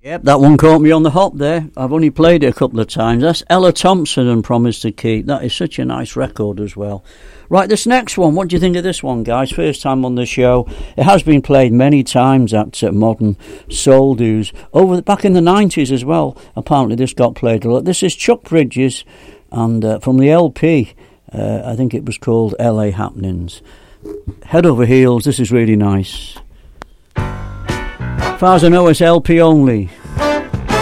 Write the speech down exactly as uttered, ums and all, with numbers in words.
Yep, that one caught me on the hop there. I've only played it a couple of times. That's Ella Thompson and Promise to Keep. That is such a nice record as well. Right, this next one, what do you think of this one, guys? First time on the show. It has been played many times at uh, Modern Soul Dues. Over the, back in the nineties as well, apparently this got played a lot. This is Chuck Bridges, and uh, from the L P, uh, I think it was called L A Happenings. Head over heels, this is really nice. As far as I know, it's L P only.